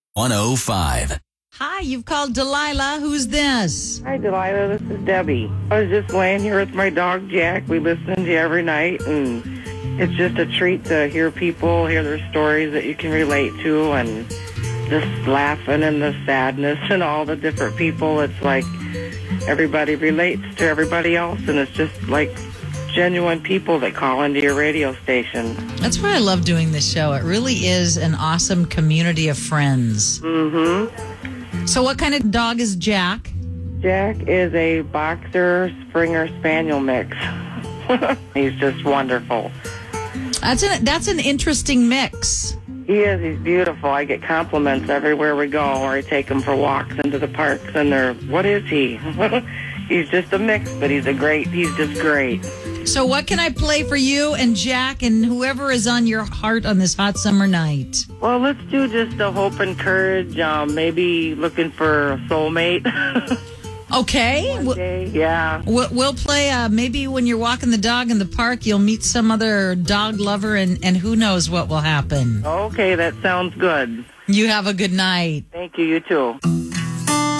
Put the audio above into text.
105. Hi, you've called Delilah. Who's this? Hi, Delilah. This is Debbie. I was just laying here with my dog, Jack. We listen to you every night, and it's just a treat to hear people, hear their stories that you can relate to, and just laughing and the sadness and all the different people. It's like everybody relates to everybody else, and it's just like genuine people that call into your radio station. That's why I love doing this show. It really is an awesome community of friends. Mm-hmm. So what kind of dog is Jack? Jack is a Boxer Springer Spaniel mix. He's just wonderful. That's an interesting mix. He is. He's beautiful. I get compliments everywhere we go, or I take him for walks into the parks, and they're, what is he? He's just a mix, but he's just great. So what can I play for you and Jack and whoever is on your heart on this hot summer night? Well, let's do just a hope and courage, maybe looking for a soulmate. Okay. One day, yeah. We'll play, maybe when you're walking the dog in the park, you'll meet some other dog lover, and who knows what will happen. Okay, that sounds good. You have a good night. Thank you, you too.